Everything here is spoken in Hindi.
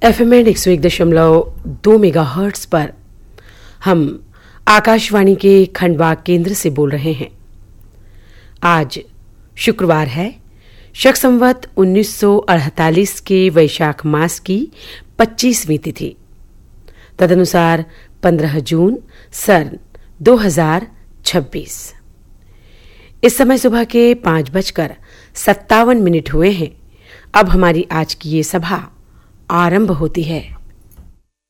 FM 101.2 मेगाहर्ट्ज पर हम आकाशवाणी के खंडवा केंद्र से बोल रहे हैं। आज शुक्रवार है, शक संवत 1948 के वैशाख मास की 25वीं तिथि, तदनुसार 15 जून सन 2026। इस समय सुबह के 5:57 हुए हैं। अब हमारी आज की ये सभा आरंभ होती है।